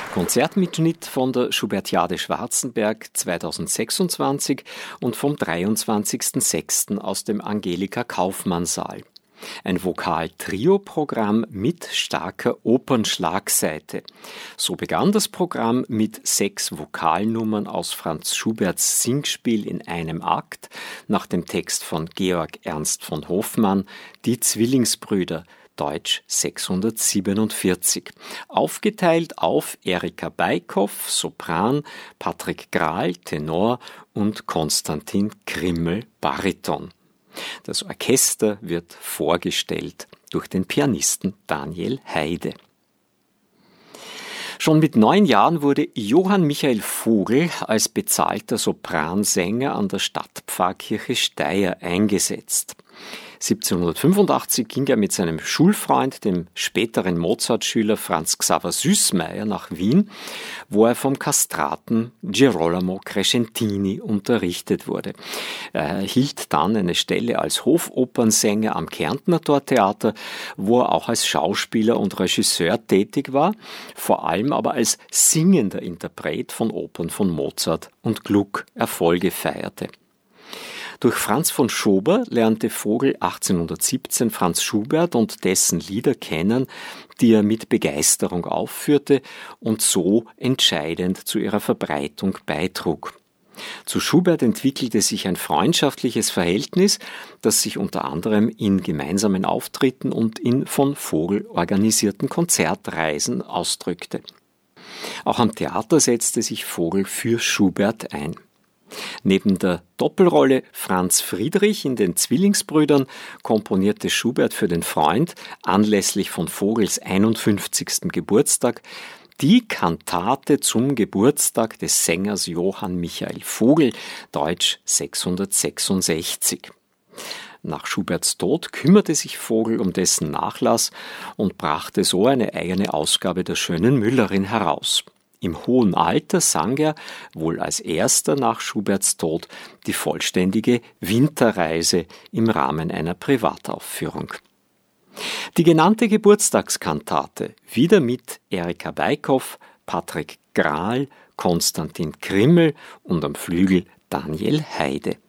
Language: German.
Konzertmitschnitt von der Schubertiade Schwarzenberg 2026 und vom 23.06. aus dem Angelika-Kauffmann-Saal. Ein Vokal-Trio-Programm mit starker Opernschlagseite. So begann das Programm mit 6 Vokalnummern aus Franz Schuberts Singspiel in einem Akt nach dem Text von Georg Ernst von Hofmann, Die Zwillingsbrüder, Deutsch 647. Aufgeteilt auf Erika Beikhoff, Sopran, Patrick Grahl, Tenor und Konstantin Krimmel, Bariton. Das Orchester wird vorgestellt durch den Pianisten Daniel Heide. Schon mit 9 Jahren wurde Johann Michael Vogl als bezahlter Sopransänger an der Stadtpfarrkirche Steyr eingesetzt. 1785 ging er mit seinem Schulfreund, dem späteren Mozart-Schüler Franz Xaver Süßmayr, nach Wien, wo er vom Kastraten Girolamo Crescentini unterrichtet wurde. Er erhielt dann eine Stelle als Hofopernsänger am Kärntner Tortheater, wo er auch als Schauspieler und Regisseur tätig war, vor allem aber als singender Interpret von Opern von Mozart und Gluck Erfolge feierte. Durch Franz von Schober lernte Vogl 1817 Franz Schubert und dessen Lieder kennen, die er mit Begeisterung aufführte und so entscheidend zu ihrer Verbreitung beitrug. Zu Schubert entwickelte sich ein freundschaftliches Verhältnis, das sich unter anderem in gemeinsamen Auftritten und in von Vogl organisierten Konzertreisen ausdrückte. Auch am Theater setzte sich Vogl für Schubert ein. Neben der Doppelrolle Franz Friedrich in den Zwillingsbrüdern komponierte Schubert für den Freund anlässlich von Vogls 51. Geburtstag die Kantate zum Geburtstag des Sängers Johann Michael Vogl, Deutsch 666. Nach Schuberts Tod kümmerte sich Vogl um dessen Nachlass und brachte so eine eigene Ausgabe der Schönen Müllerin heraus. Im hohen Alter sang er, wohl als erster nach Schuberts Tod, die vollständige Winterreise im Rahmen einer Privataufführung. Die genannte Geburtstagskantate, wieder mit Erika Beikhoff, Patrick Grahl, Konstantin Krimmel und am Flügel Daniel Heide.